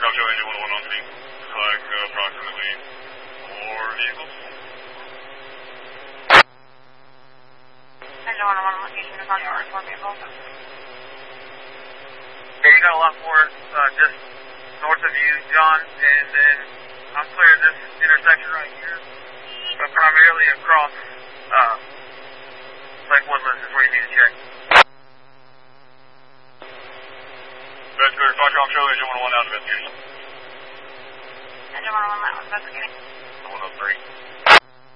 Foxtrot Show, Engine 101 on scene. Flag approximately 4 vehicles. Engine 101 location is on your 4 vehicles. Yeah, you got a lot more just north of you, John, and then I'm clear this intersection right here, but primarily across Lake Woodlands is where you need to check. That's clear. Foxtrot Show, Engine 101 out investigation. Engine 101 out investigating. 103.